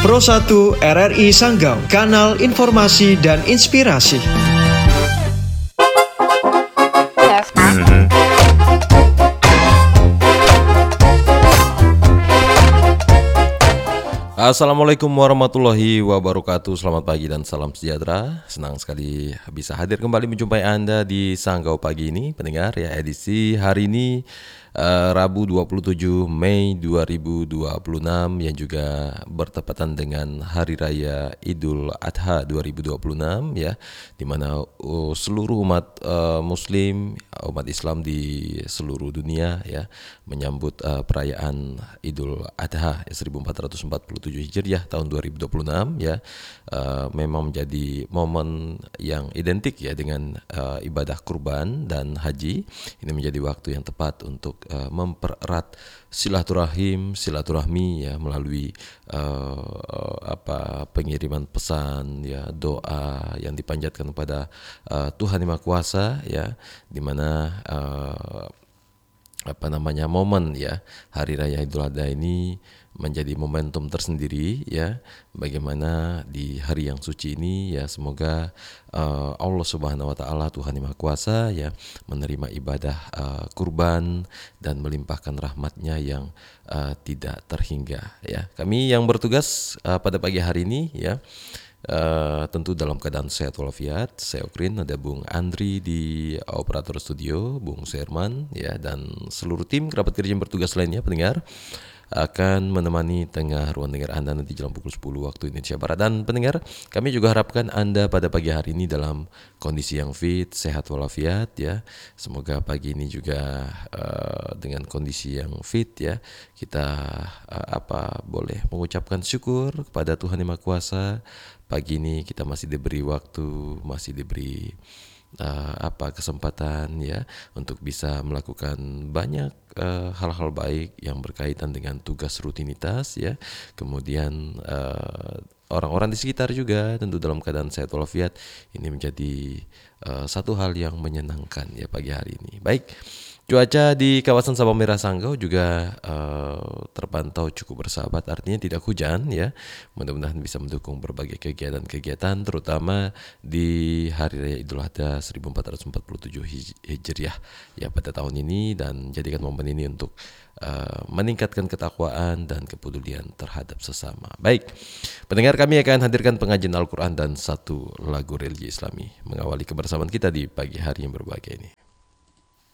Pro 1 RRI Sanggau, kanal informasi dan inspirasi. Assalamualaikum warahmatullahi wabarakatuh. Selamat pagi dan salam sejahtera. Senang sekali bisa hadir kembali menjumpai Anda di Sanggau pagi ini, pendengar ya, edisi hari ini Rabu 27 Mei 2026 yang juga bertepatan dengan Hari Raya Idul Adha 2026 ya, di mana seluruh umat Muslim, umat Islam di seluruh dunia ya menyambut perayaan Idul Adha 1447 Hijriah tahun 2026 ya. Memang menjadi momen yang identik ya dengan ibadah kurban dan haji. Ini menjadi waktu yang tepat untuk mempererat silaturahmi ya melalui pengiriman pesan ya, doa yang dipanjatkan kepada Tuhan Yang Maha Kuasa ya, di mana momen ya Hari Raya Idul Adha ini menjadi momentum tersendiri ya, bagaimana di hari yang suci ini ya, semoga Allah Subhanahu wa taala, Tuhan Yang Maha Kuasa ya, menerima ibadah kurban dan melimpahkan rahmatnya yang tidak terhingga ya. Kami yang bertugas pada pagi hari ini ya, tentu dalam keadaan sehat walafiat. Saya Okrin, ada Bung Andri di operator studio, Bung Serman ya, dan seluruh tim kerabat kerja yang bertugas lainnya, pendengar, akan menemani tengah ruang dengar Anda nanti jam pukul 10 waktu Indonesia Barat. Dan pendengar, kami juga harapkan Anda pada pagi hari ini dalam kondisi yang fit, sehat walafiat ya. Semoga pagi ini juga dengan kondisi yang fit ya, kita boleh mengucapkan syukur kepada Tuhan Yang Maha Kuasa. Pagi ini kita masih diberi waktu, masih diberi kesempatan ya untuk bisa melakukan banyak hal-hal baik yang berkaitan dengan tugas rutinitas ya. Kemudian orang-orang di sekitar juga tentu dalam keadaan sehat walafiat. Ini menjadi satu hal yang menyenangkan ya pagi hari ini. Baik, cuaca di kawasan Sabang Merah Sanggau juga terpantau cukup bersahabat, artinya tidak hujan ya. Mudah-mudahan bisa mendukung berbagai kegiatan-kegiatan, terutama di Hari Raya Idul Adha 1447 Hijriah ya pada tahun ini, dan jadikan momen ini untuk meningkatkan ketakwaan dan kepedulian terhadap sesama. Baik, pendengar, kami akan hadirkan pengajian Al-Quran dan satu lagu religi Islami mengawali kebersamaan kita di pagi hari yang berbahagia ini.